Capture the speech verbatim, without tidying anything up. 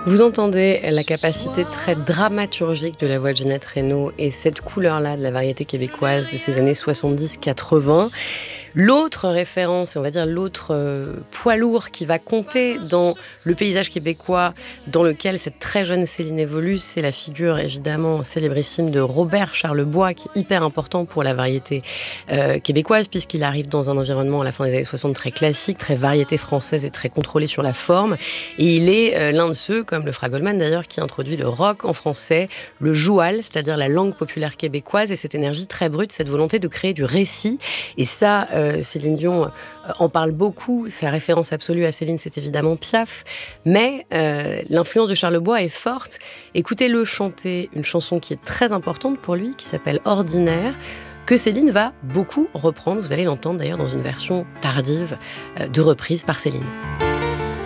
Vous entendez la capacité très dramaturgique de la voix de Ginette Renaud et cette couleur-là de la variété québécoise de ces années soixante-dix quatre-vingts. L'autre référence, on va dire l'autre euh, poids lourd qui va compter dans le paysage québécois dans lequel cette très jeune Céline évolue, c'est la figure évidemment célébrissime de Robert Charlebois, qui est hyper important pour la variété euh, québécoise, puisqu'il arrive dans un environnement à la fin des années soixante très classique, très variété française et très contrôlé sur la forme. Et il est euh, l'un de ceux, comme le Fra Goldman d'ailleurs, qui introduit le rock en français, le joual, c'est-à-dire la langue populaire québécoise, et cette énergie très brute, cette volonté de créer du récit. Et ça, euh, Céline Dion euh, en parle beaucoup. Sa référence absolue à Céline, c'est évidemment Piaf. Mais euh, l'influence de Charlebois est forte. Écoutez-le chanter une chanson qui est très importante pour lui, qui s'appelle Ordinaire, que Céline va beaucoup reprendre. Vous allez l'entendre d'ailleurs dans une version tardive euh, de reprise par Céline.